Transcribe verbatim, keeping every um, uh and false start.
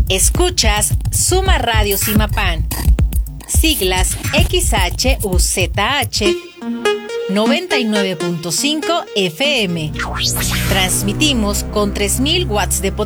Escuchas Suma Radio Simapán, siglas X H U Z H noventa y nueve punto cinco F M. Transmitimos con tres mil watts de potencia